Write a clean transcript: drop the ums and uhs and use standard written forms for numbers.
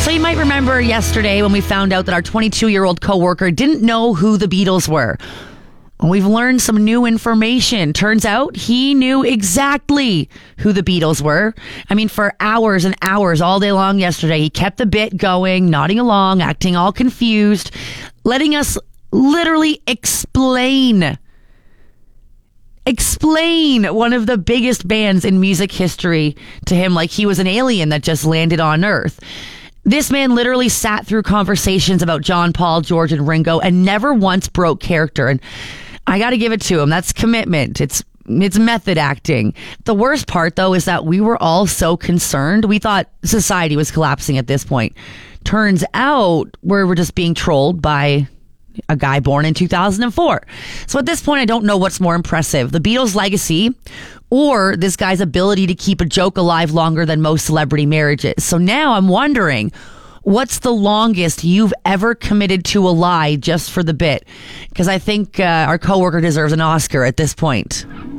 So you might remember yesterday when we found out that our 22-year-old coworker didn't know who the Beatles were. We've learned some new information. Turns out he knew exactly who the Beatles were. I mean, for hours and hours all day long yesterday, he kept the bit going, nodding along, acting all confused, letting us literally explain one of the biggest bands in music history to him like he was an alien that just landed on Earth. This man literally sat through conversations about John, Paul, George, and Ringo and never once broke character. And I got to give it to him. That's commitment. It's method acting. The worst part, though, is that we were all so concerned. We thought society was collapsing at this point. Turns out we're just being trolled by a guy born in 2004. So at this point, I don't know what's more impressive, the Beatles' legacy or this guy's ability to keep a joke alive longer than most celebrity marriages. So now I'm wondering, what's the longest you've ever committed to a lie just for the bit? Because I think our coworker deserves an Oscar at this point.